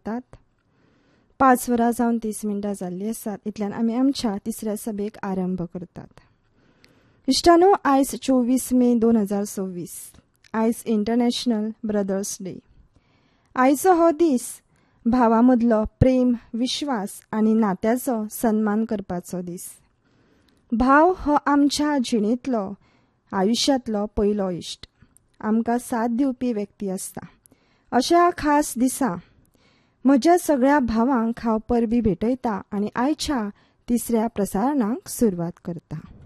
जातात. 5 वरां जावन 30 मिनटां जाल्ली आसात. इतल्यान आमी आमच्या तिसऱ्या सभेक आरंभ करतात. इश्टानो, आयज 24 मे 2026. आयज इंटरनॅशनल ब्रदर्स डे. आयचो हो दीस भावां मदलो प्रेम, विश्वास आनी नात्याचो सन्मान करपाचो दीस. भाव हो आमच्या जिणेंतलो, आयुश्यांतलो पयलो इश्ट. आमकां साथ दिवपी व्यक्ती आसता. अशा खास दिसा म्हज्या सगळ्या भावांक हांव परबी भेटयता आनी आयच्या तिसऱ्या प्रसारणाक सुरवात करता.